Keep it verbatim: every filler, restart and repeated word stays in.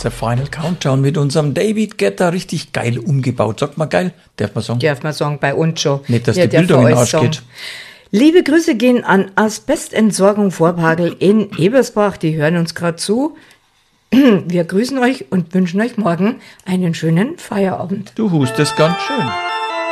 der Final Countdown mit unserem David Guetta, richtig geil umgebaut. Sagt mal geil, darf man sagen? Darf man sagen, bei uns schon. Nicht, dass Ja, die Bildung in den Arsch sagen. geht. Liebe Grüße gehen an Asbestentsorgung Vorpagel in Ebersbach. Die hören uns gerade zu. Wir grüßen euch und wünschen euch morgen einen schönen Feierabend. Du hustest ganz schön.